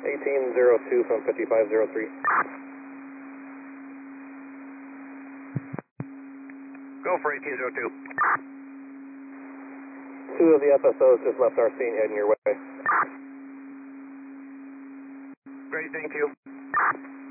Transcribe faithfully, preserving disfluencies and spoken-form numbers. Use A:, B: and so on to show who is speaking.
A: eighteen zero two from fifty-five zero three.
B: Go for eighteen zero two.
A: Two of the F S Os just left our scene heading your way.
B: Great, thank you.